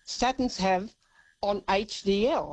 statins have on HDL.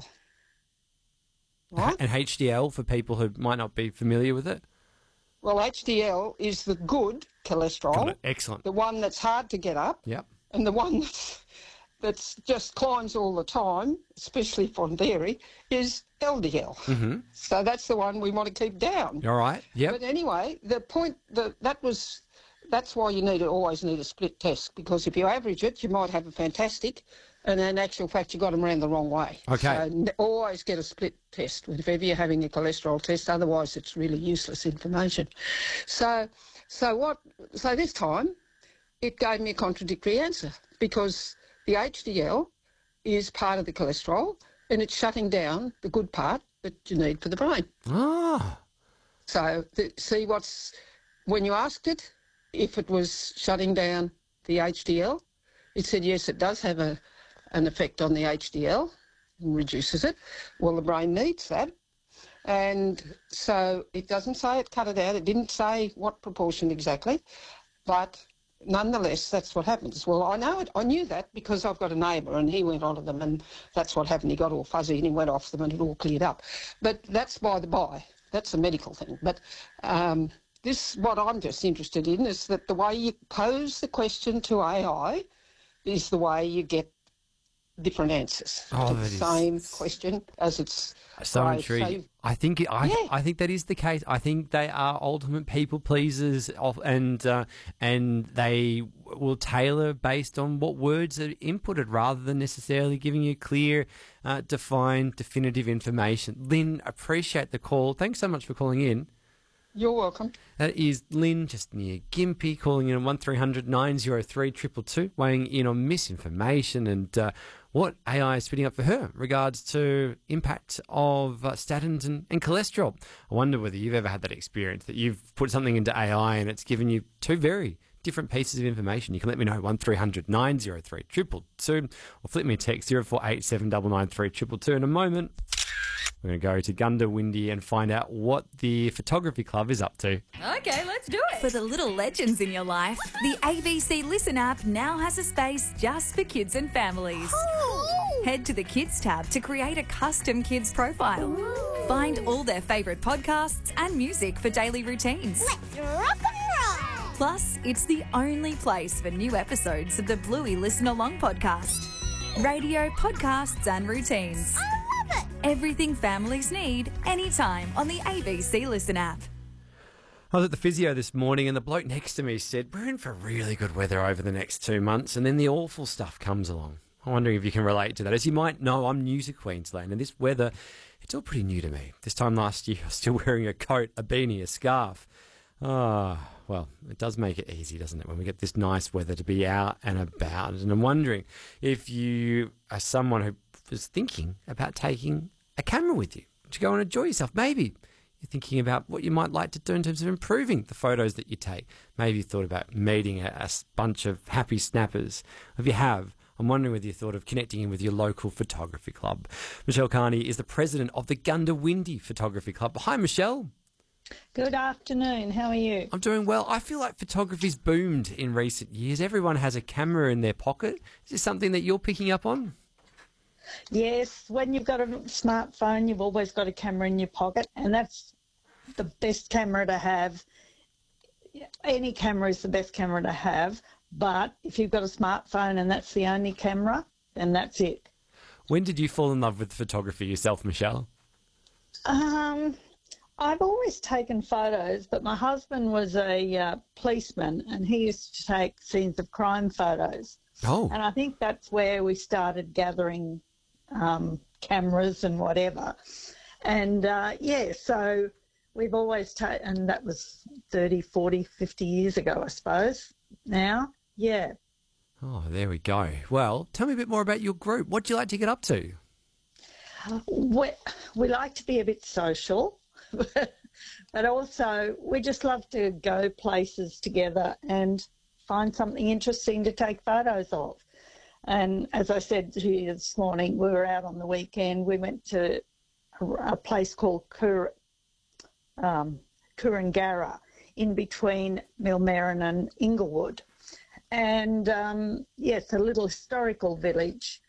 Right? And HDL, for people who might not be familiar with it? Well, HDL is the good cholesterol. Got it. Excellent. The one that's hard to get up. Yep. And the one that's just climbs all the time, especially from dairy, is LDL. Mm-hmm. So that's the one we want to keep down. All right. Yep. But anyway, the point that's why you always need a split test, because if you average it, you might have a fantastic, and in actual fact, you got them around the wrong way. Okay. So always get a split test if ever you're having a cholesterol test. Otherwise, it's really useless information. So this time, it gave me a contradictory answer, because the HDL is part of the cholesterol, and it's shutting down the good part that you need for the brain. Ah. So when you asked it if it was shutting down the HDL, it said yes, it does have an effect on the HDL and reduces it. Well, the brain needs that. And so it doesn't say it cut it out. It didn't say what proportion exactly, but nonetheless, that's what happens. Well, I knew that because I've got a neighbour and he went onto them, and that's what happened. He got all fuzzy and he went off them and it all cleared up. But that's by the by. That's a medical thing. But what I'm just interested in is that the way you pose the question to AI is the way you get different answers to the same question as it's so intriguing. I think that is the case. I think they are ultimate people pleasers, and they will tailor based on what words are inputted rather than necessarily giving you clear, defined, definitive information. Lynn, appreciate the call. Thanks so much for calling in. You're welcome. That is Lynn, just near Gympie, calling in on 1300 903 222, weighing in on misinformation and what AI is spitting up for her regards to impact of statins and cholesterol. I wonder whether you've ever had that experience that you've put something into AI and it's given you two very different pieces of information. You can let me know, 1300 903 222, or flip me a text 0487 993 222. In a moment, we're going to go to Goondiwindi and find out what the photography club is up to. Okay, let's do it. For the little legends in your life, the ABC Listen app now has a space just for kids and families. Head to the Kids tab to create a custom kids profile. Find all their favourite podcasts and music for daily routines. Let's rock and roll! Plus, it's the only place for new episodes of the Bluey Listen Along podcast. Radio, podcasts and routines. I love it! Everything families need, anytime on the ABC Listen app. I was at the physio this morning and the bloke next to me said, we're in for really good weather over the next 2 months, and then the awful stuff comes along. I'm wondering if you can relate to that. As you might know, I'm new to Queensland, and this weather, it's all pretty new to me. This time last year, I was still wearing a coat, a beanie, a scarf. Well, it does make it easy, doesn't it, when we get this nice weather to be out and about. And I'm wondering if you are someone who is thinking about taking a camera with you to go and enjoy yourself. Maybe you're thinking about what you might like to do in terms of improving the photos that you take. Maybe you thought about meeting a bunch of happy snappers. If you have, I'm wondering whether you thought of connecting in with your local photography club. Michelle Carney is the president of the Goondiwindi Photography Club. Hi, Michelle. Good afternoon. How are you? I'm doing well. I feel like photography's boomed in recent years. Everyone has a camera in their pocket. Is this something that you're picking up on? Yes. When you've got a smartphone, you've always got a camera in your pocket, and that's the best camera to have. Any camera is the best camera to have, but if you've got a smartphone and that's the only camera, then that's it. When did you fall in love with photography yourself, Michelle? I've always taken photos, but my husband was a policeman and he used to take scenes of crime photos. Oh. And I think that's where we started gathering cameras and whatever. And, so we've always taken, and that was 30, 40, 50 years ago, I suppose. Now, yeah. Oh, there we go. Well, tell me a bit more about your group. What do you like to get up to? We like to be a bit social. But also we just love to go places together and find something interesting to take photos of. And as I said to you this morning, we were out on the weekend. We went to a place called Kurungara in between Millmerran and Inglewood. And, it's a little historical village